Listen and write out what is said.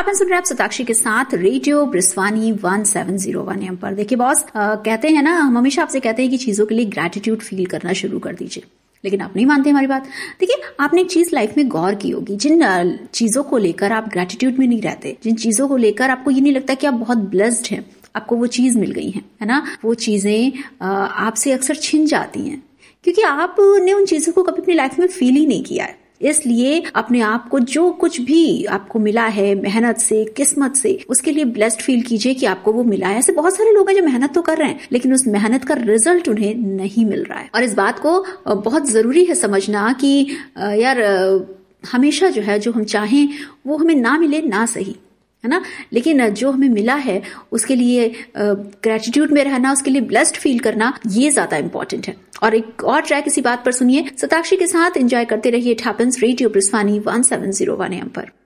Happens सुन रहे आप सताक्षी के साथ रेडियो ब्रिस्वानी 1701 AM पर। देखिए बॉस, कहते हैं ना, हम हमेशा आपसे कहते हैं कि चीजों के लिए ग्रेटिट्यूड फील करना शुरू कर दीजिए, लेकिन आप नहीं मानते हमारी बात। देखिए, आपने एक चीज लाइफ में गौर की होगी, जिन चीजों को लेकर आप ग्रेटिट्यूड में नहीं रहते, जिन चीजों को लेकर आपको ये नहीं लगता कि आप बहुत ब्लेस्ड हैं, आपको वो चीज मिल गई है ना, वो चीजें आपसे अक्सर छिन जाती हैं क्योंकि आपने उन चीजों को कभी अपनी लाइफ में फील ही नहीं किया है। इसलिए अपने आप को जो कुछ भी आपको मिला है मेहनत से, किस्मत से, उसके लिए ब्लेस्ड फील कीजिए कि आपको वो मिला है। ऐसे बहुत सारे लोग हैं जो मेहनत तो कर रहे हैं लेकिन उस मेहनत का रिजल्ट उन्हें नहीं मिल रहा है। और इस बात को बहुत जरूरी है समझना कि यार हमेशा जो है, जो हम चाहें वो हमें ना मिले ना सही, है ना, लेकिन जो हमें मिला है उसके लिए ग्रेटिट्यूड में रहना, उसके लिए ब्लेस्ड फील करना, ये ज्यादा इंपॉर्टेंट है। और एक और ट्रैक इसी बात पर सुनिए, सताक्षी के साथ एंजॉय करते रहिए। इट हैपेंस रेडियो ब्रिस्वानी 1701 AM पर।